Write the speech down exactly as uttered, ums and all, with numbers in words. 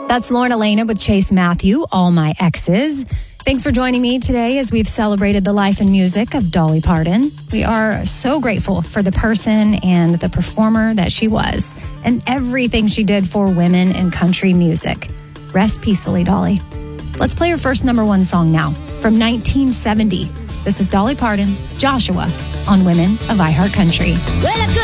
That's Lorna Lena with Chase Matthew, All My Exes. Thanks for joining me today as we've celebrated the life and music of Dolly Parton. We are so grateful for the person and the performer that she was and everything she did for women in country music. Rest peacefully, Dolly. Let's play her first number one song now from nineteen seventy. This is Dolly Parton, Joshua, on Women of iHeart Country. Well, a good